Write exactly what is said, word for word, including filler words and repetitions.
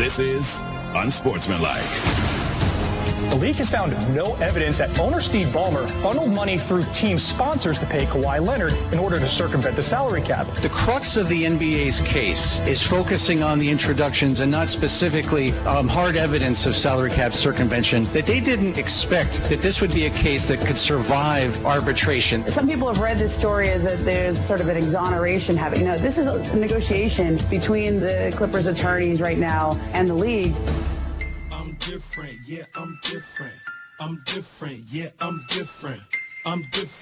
This is Unsportsmanlike. The league has found no evidence that owner Steve Ballmer funneled money through team sponsors to pay Kawhi Leonard in order to circumvent the salary cap. The crux of the N B A's case is focusing on the introductions and not specifically um, hard evidence of salary cap circumvention, that they didn't expect that this would be a case that could survive arbitration. Some people have read this story as that there's sort of an exoneration happening. No, this is a negotiation between the Clippers attorneys right now and the league. Different, yeah, I'm different. I'm different, yeah, I'm different. I'm different.